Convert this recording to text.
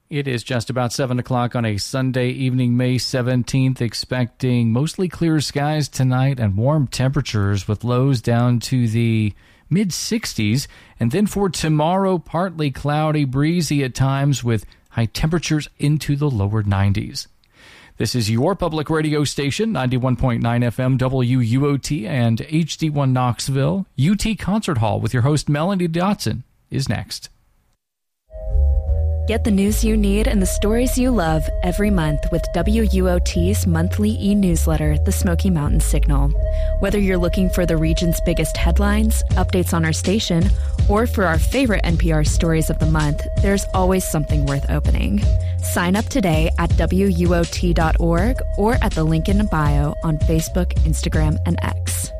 It is just about 7 o'clock on a Sunday evening, May 17th, expecting mostly clear skies tonight and warm temperatures with lows down to the mid-60s. And then for tomorrow, partly cloudy, breezy at times with high temperatures into the lower 90s. This is your public radio station, 91.9 FM WUOT and HD1 Knoxville. UT Concert Hall with your host Melanie Dotson is next. Get the news you need and the stories you love every month with WUOT's monthly e-newsletter, The Smoky Mountain Signal. Whether you're looking for the region's biggest headlines, updates on our station, or for our favorite NPR stories of the month, there's always something worth opening. Sign up today at WUOT.org or at the link in the bio on Facebook, Instagram, and X.